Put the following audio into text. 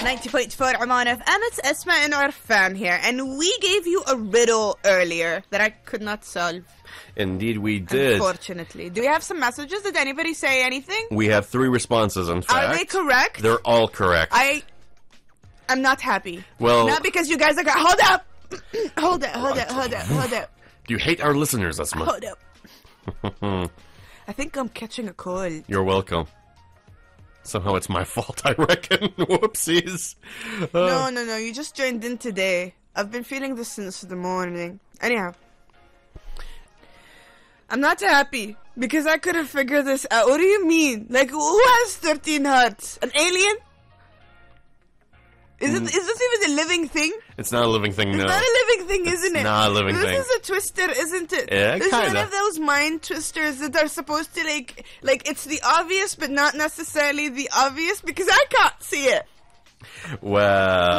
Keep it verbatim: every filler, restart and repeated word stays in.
ninety point four Oman F M, it's Esma and Arfan here, and we gave you a riddle earlier that I could not solve. Indeed we did. Unfortunately. Do we have some messages? Did anybody say anything? We have three responses, in fact. Are they correct? They're all correct. I... I'm not happy. Well... Not because you guys are... Hold up! hold up, hold up, hold up, hold up. Do you hate our listeners, Esma? Hold up. I think I'm catching a cold. You're welcome. Somehow it's my fault, I reckon. Whoopsies. Uh, No, no, no. You just joined in today. I've been feeling this since the morning. Anyhow. I'm not happy because I couldn't figure this out. What do you mean? Like, who has thirteen hearts? An alien? Is it? Mm. Is this even a living thing? It's not a living thing, no. It's not a living thing, It's isn't it? not a living this thing. This is a twister, isn't it? Yeah, It's one kinda. of those mind twisters that are supposed to, like, like, it's the obvious, but not necessarily the obvious, because I can't see it. Well...